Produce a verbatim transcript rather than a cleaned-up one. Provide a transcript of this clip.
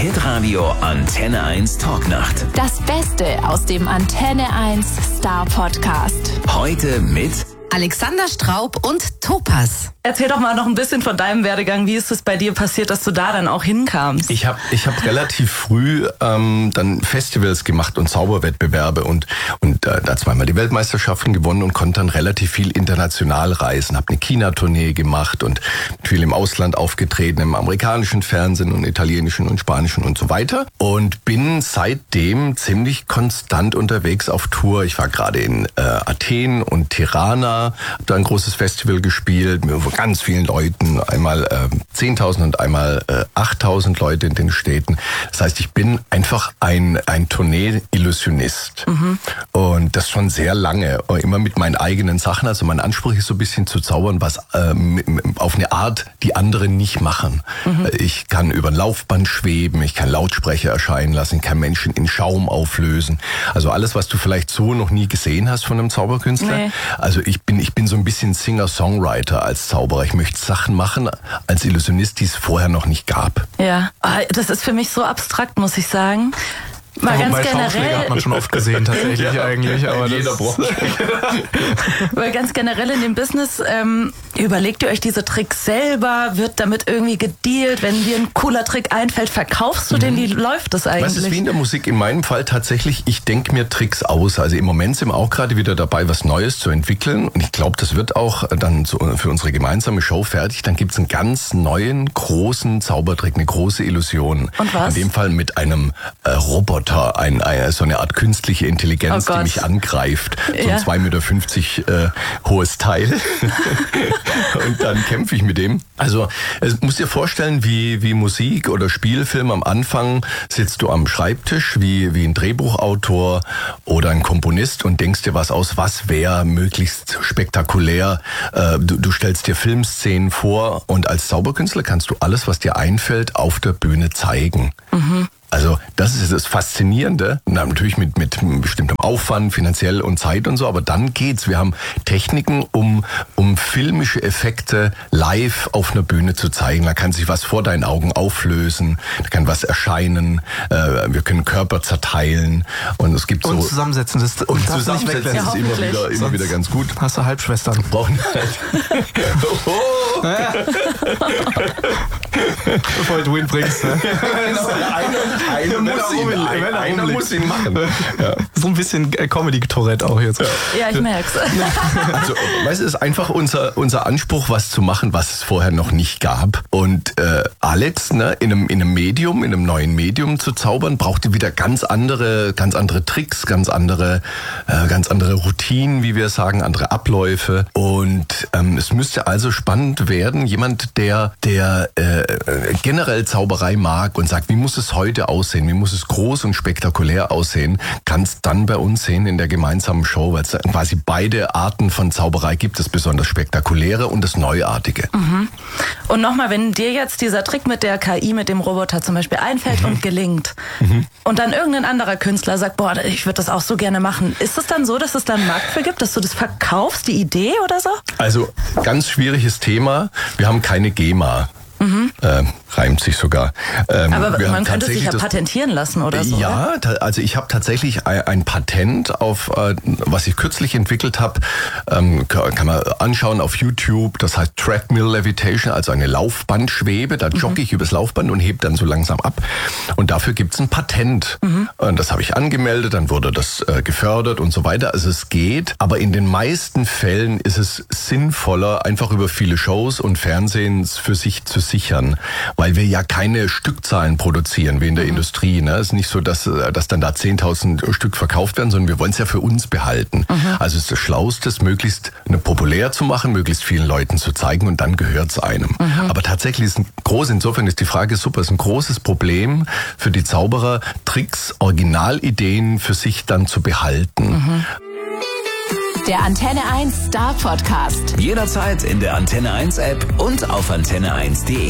Hitradio Antenne eins Talknacht. Das Beste aus dem Antenne eins Star Podcast. Heute mit Alexander Straub und Topaz. Erzähl doch mal noch ein bisschen von deinem Werdegang. Wie ist es bei dir passiert, dass du da dann auch hinkamst? Ich habe ich hab relativ früh ähm, dann Festivals gemacht und Zauberwettbewerbe und, und äh, da zweimal die Weltmeisterschaften gewonnen und konnte dann relativ viel international reisen. Habe eine China-Tournee gemacht und viel im Ausland aufgetreten, im amerikanischen Fernsehen und italienischen und spanischen und so weiter. Und bin seitdem ziemlich konstant unterwegs auf Tour. Ich war gerade in äh, Athen und Tirana, habe da ein großes Festival gespielt mit ganz vielen Leuten, einmal äh, zehntausend und einmal äh, achttausend Leute in den Städten. Das heißt, ich bin einfach ein ein Tournee-Illusionist. Mhm. Und das schon sehr lange, immer mit meinen eigenen Sachen. Also mein Anspruch ist so ein bisschen zu zaubern, was äh, auf eine Art, die andere nicht machen. Mhm. Ich kann über ein Laufband schweben, ich kann Lautsprecher erscheinen lassen, ich kann Menschen in Schaum auflösen. Also alles, was du vielleicht so noch nie gesehen hast von einem Zauberkünstler. Nee. Also ich bin ich bin so ein bisschen Singer-Songwriter als Zauberer. Ich möchte Sachen machen als Illusionist, die es vorher noch nicht gab. Ja, das ist für mich so abstrakt, muss ich sagen. Mal ganz bei generell hat man schon oft gesehen, tatsächlich ja, eigentlich. Aber in jeder das Branche. Weil ganz generell in dem Business, ähm, überlegt ihr euch diese Tricks selber? Wird damit irgendwie gedealt? Wenn dir ein cooler Trick einfällt, verkaufst du den? Wie läuft das eigentlich? Was ist wie in der Musik? In meinem Fall tatsächlich, ich denke mir Tricks aus. Also im Moment sind wir auch gerade wieder dabei, was Neues zu entwickeln. Und ich glaube, das wird auch dann so für unsere gemeinsame Show fertig. Dann gibt es einen ganz neuen, großen Zaubertrick, eine große Illusion. Und was? In dem Fall mit einem äh, Roboter. Ein, ein, so eine Art künstliche Intelligenz, oh die mich angreift. So ja. ein zwei Meter fünfzig äh, hohes Teil. Und dann kämpfe ich mit dem. Also, es muss dir vorstellen, wie, wie Musik oder Spielfilm. Am Anfang sitzt du am Schreibtisch, wie, wie ein Drehbuchautor oder ein Komponist und denkst dir was aus, was wäre möglichst spektakulär. Äh, du, du stellst dir Filmszenen vor und als Zauberkünstler kannst du alles, was dir einfällt, auf der Bühne zeigen. Mhm. Also das ist das Faszinierende. Na, natürlich mit mit bestimmtem Aufwand, finanziell und Zeit und so, aber dann geht's. Wir haben Techniken, um um filmische Effekte live auf einer Bühne zu zeigen. Da kann sich was vor deinen Augen auflösen, da kann was erscheinen. Äh, wir können Körper zerteilen und es gibt so und zusammensetzen. Das, und zusammensetzen ja, ist immer wieder immer Sonst wieder ganz gut. Hast du Halbschwestern? Brauchen halt. Oh. Bevor du ihn bringst. Ne? Einer muss ihn, ein, einer muss ihn machen. Ja. So ein bisschen Comedy-Tourette auch jetzt. Ja, ich merk's. Also, weißt du, es ist einfach unser, unser Anspruch, was zu machen, was es vorher noch nicht gab. Und äh, Alex, ne, in einem, in einem Medium, in einem neuen Medium zu zaubern, brauchte wieder ganz andere, ganz andere Tricks, ganz andere, äh, ganz andere Routinen, wie wir sagen, andere Abläufe. Und ähm, es müsste also spannend werden, jemand, der, der äh, generell Zauberei mag und sagt, wie muss es heute aussehen, wie muss es groß und spektakulär aussehen, kann es dann bei uns sehen in der gemeinsamen Show, weil es quasi beide Arten von Zauberei gibt, das besonders Spektakuläre und das Neuartige. Mhm. Und nochmal, wenn dir jetzt dieser Trick mit der K I, mit dem Roboter zum Beispiel einfällt mhm. und gelingt mhm. und dann irgendein anderer Künstler sagt, boah, ich würde das auch so gerne machen, ist es dann so, dass es da einen Markt für gibt, dass du das verkaufst, die Idee oder so? Also, ganz schwieriges Thema, wir haben keine GEMA. Mhm. Ähm, reimt sich sogar. Ähm, Aber man könnte sich ja patentieren lassen oder so. Ja, ta- also ich habe tatsächlich ein, ein Patent auf, äh, was ich kürzlich entwickelt habe, ähm, kann man anschauen auf YouTube, das heißt Treadmill Levitation, also eine Laufbandschwebe, da jogge mhm. ich übers Laufband und hebe dann so langsam ab. Und dafür gibt's ein Patent. Mhm. Und das habe ich angemeldet, dann wurde das äh, gefördert und so weiter. Also es geht, aber in den meisten Fällen ist es sinnvoller, einfach über viele Shows und Fernsehen für sich zu sichern, weil wir ja keine Stückzahlen produzieren wie in der mhm. Industrie. Ne? Es ist nicht so, dass, dass dann da zehntausend Stück verkauft werden, sondern wir wollen es ja für uns behalten. Mhm. Also es ist das Schlauste, möglichst eine populär zu machen, möglichst vielen Leuten zu zeigen und dann gehört es einem. Mhm. Aber tatsächlich ist ein groß, insofern ist die Frage super, ist ein großes Problem für die Zauberer, Tricks, Originalideen für sich dann zu behalten. Mhm. Der Antenne eins Star Podcast. jederzeit in der Antenne eins App und auf antenne eins punkt de.